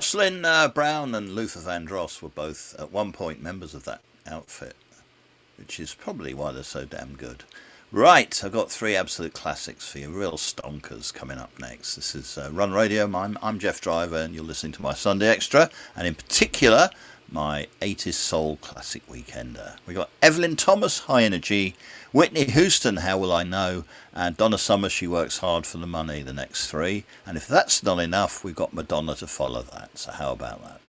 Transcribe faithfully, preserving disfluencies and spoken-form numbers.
Jocelyn uh, Brown and Luther Vandross were both at one point members of that outfit, which is probably why they're so damn good. Right, I've got three absolute classics for you, real stonkers coming up next. This is uh, Run Radio. I'm, I'm Jeff Driver, and you're listening to my Sunday Extra, and in particular, my eighties Soul Classic Weekender. We got Evelyn Thomas, High Energy, Whitney Houston, How Will I Know, and Donna Summer, She Works Hard for the Money, the next three. And if that's not enough, we've got Madonna to follow that. So how about that?